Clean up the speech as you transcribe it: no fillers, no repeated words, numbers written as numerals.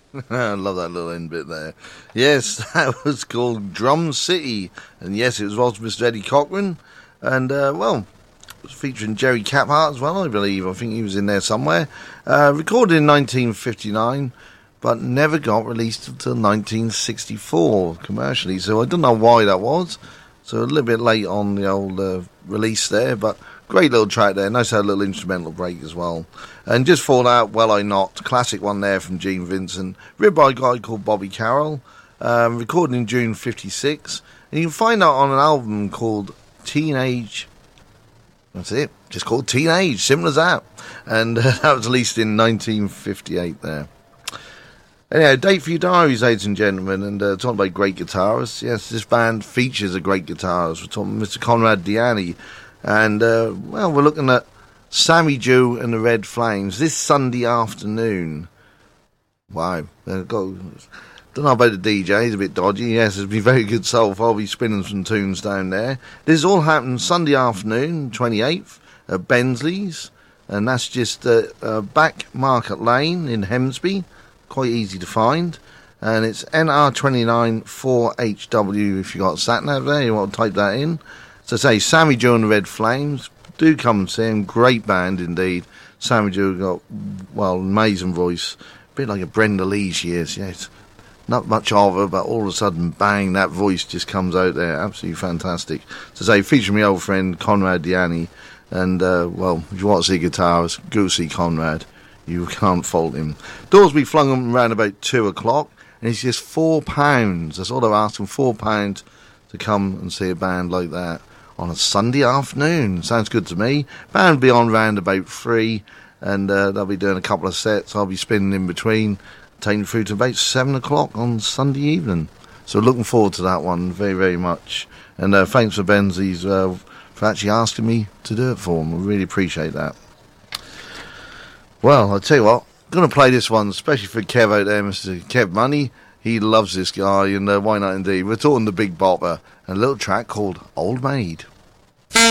I love that little end bit there. Yes, that was called Drum City. And yes, it was Mr. Eddie Cochran. And, it was featuring Jerry Caphart as well, I believe. I think he was in there somewhere. Recorded in 1959, but never got released until 1964 commercially. So I don't know why that was. So a little bit late on the old release there, but great little track there. Nice to have a little instrumental break as well. And just for that, Well I Not, classic one there from Gene Vincent, written by a guy called Bobby Carroll, recorded in June 56. And you can find that on an album called Teenage. That's it, just called Teenage, simple as that. And that was released in 1958 there. Anyhow, date for your diaries, ladies and gentlemen, and talking about great guitarists. Yes, this band features a great guitarist. We're talking Mr. Conrad Diani. And, we're looking at Sammy Jew and the Red Flames this Sunday afternoon. Wow. Don't know about the DJ, he's a bit dodgy. Yes, it'll be very good soul. I'll be spinning some tunes down there. This all happened Sunday afternoon, 28th, at Bensley's. And that's just Back Market Lane in Hemsby. Quite easy to find. And it's NR29 4HW if you got a sat-nav there. You want to type that in. So say, Sammy Jew and the Red Flames, do come and see him. Great band indeed. Sammy Jew got, amazing voice. A bit like a Brenda Lee she is, yes. Not much of her, but all of a sudden, bang, that voice just comes out there. Absolutely fantastic. So say, featuring my old friend Conrad Diani. And, if you want to see guitarists, go see Conrad. You can't fault him. Doors be flung up around about 2 o'clock. And it's just £4. That's all they're asking, £4 to come and see a band like that on a Sunday afternoon. Sounds good to me. Band will be on round about 3, and they'll be doing a couple of sets. I'll be spinning in between, taking through to about 7 o'clock on Sunday evening. So looking forward to that one very, very much. And thanks for Benzies for actually asking me to do it for them. I really appreciate that. Well, I'll tell you what, I'm going to play this one, especially for Kev out there, Mr. Kev Money. He loves this guy, and why not indeed? We're talking the Big Bopper, and a little track called Old Maid.